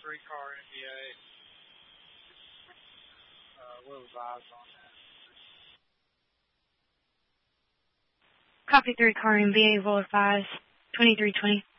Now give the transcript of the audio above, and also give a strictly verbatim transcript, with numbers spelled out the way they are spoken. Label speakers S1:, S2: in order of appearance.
S1: three car N B A. Uh, we'll advise on that.
S2: Copy three car N B A, will advise twenty-three twenty.